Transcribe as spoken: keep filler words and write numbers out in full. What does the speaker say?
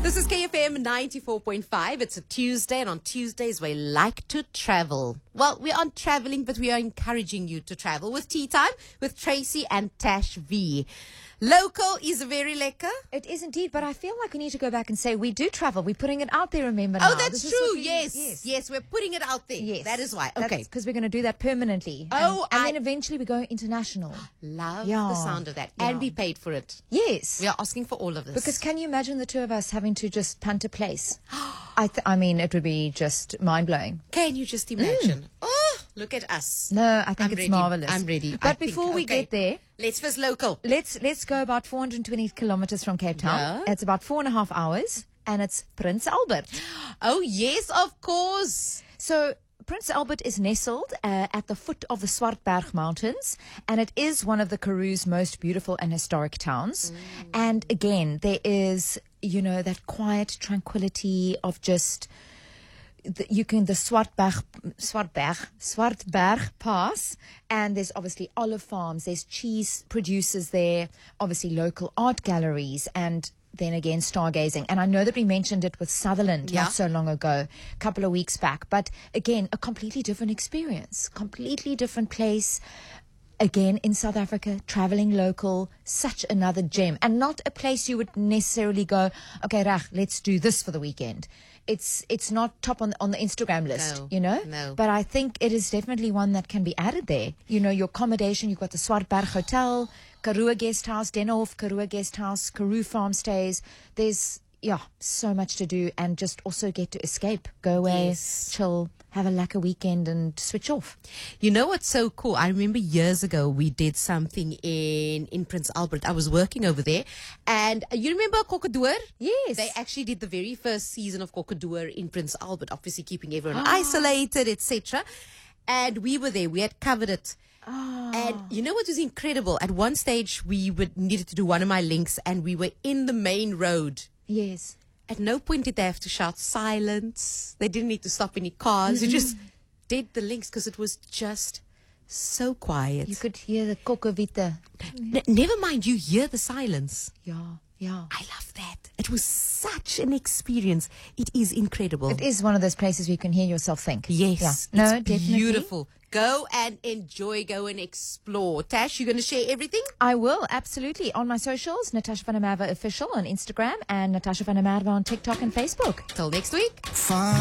This is K F M ninety-four point five. It's a Tuesday, and on Tuesdays we like to travel. Well, we aren't traveling, but we are encouraging you to travel with Tea Time with Tracy and Tash V. Local is very lekker. It is indeed, but I feel like we need to go back and say we do travel. We're putting it out there, remember now. Oh, that's This is true. what we- Yes. yes. Yes, we're putting it out there. Yes. That is why. That's Okay. because we're going to do that permanently. Oh, and, and I- then eventually we go international. Love Yeah. the sound of that. Yeah. And be paid for it. Yes. We are asking for all of this. Because can you imagine the two of us having to just punt a place? I th- I mean, it would be just mind-blowing. Can you just imagine? Oh, look at us. No, I think I'm it's ready. marvelous. I'm ready. But I think- before we okay. get there, Let's first local. let's let's go about four hundred twenty kilometers from Cape Town. Yeah. It's about four and a half hours, and it's Prince Albert. Oh, yes, of course. So Prince Albert is nestled uh, at the foot of the Swartberg Mountains, and it is one of the Karoo's most beautiful and historic towns. Mm. And again, there is, you know, that quiet tranquility of just, the, you can, the Swartberg, Swartberg, Swartberg Pass, and there's obviously olive farms, there's cheese producers there, obviously local art galleries, and then again stargazing. And I know that we mentioned it with Sutherland Yeah. not so long ago, a couple of weeks back, but again, a completely different experience, completely different place. Again, in South Africa, traveling local, such another gem, and not a place you would necessarily go, okay, Rach, let's do this for the weekend. It's it's not top on on the Instagram list, No, you know. no. But I think it is definitely one that can be added there. You know, your accommodation, you've got the Swartberg Hotel, Karoo Guest House, Denhof Karoo Guest House, Karoo Farm Stays. There's yeah, so much to do, and just also get to escape, go away, Yes. chill, have a lekker weekend, and switch off. You know what's so cool? I remember years ago we did something in, in Prince Albert. I was working over there. And uh, you remember Kokkedoor? Yes. They actually did the very first season of Kokkedoor in Prince Albert, obviously keeping everyone isolated, et cetera. And we were there. We had covered it. Oh. And you know what was incredible? At one stage, we would needed to do one of my links, and we were in the main road. Yes. At no point did they have to shout silence. They didn't need to stop any cars. You just did the links because it was just so quiet. You could hear the kokkewitte. N- never mind, you hear the silence. Yeah, yeah. I love that. It was such an experience. It is incredible. It is one of those places where you can hear yourself think. Yes. Yeah. No, it's definitely. beautiful. Go and enjoy. Go and explore. Tash, you going to share everything? I will, absolutely. On my socials, Natasha van der Merwe Official on Instagram and Natasha van der Merwe on TikTok and Facebook. Till next week. Fine.